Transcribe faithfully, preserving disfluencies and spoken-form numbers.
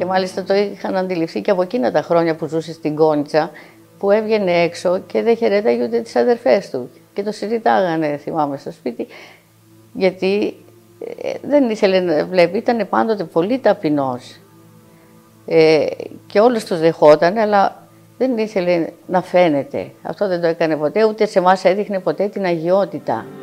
Και μάλιστα το είχαν αντιληφθεί και από εκείνα τα χρόνια που ζούσε στην Κόνιτσα, που έβγαινε έξω και δεν χαιρέταγε ούτε τις αδερφές του. Και το συζητάγανε, θυμάμαι, στο σπίτι, γιατί ε, δεν ήθελε να βλέπει, ήταν πάντοτε πολύ ταπεινός. Ε, και όλους τους δεχόταν, αλλά δεν ήθελε να φαίνεται. Αυτό δεν το έκανε ποτέ, ούτε σε εμάς έδειχνε ποτέ την αγιότητα.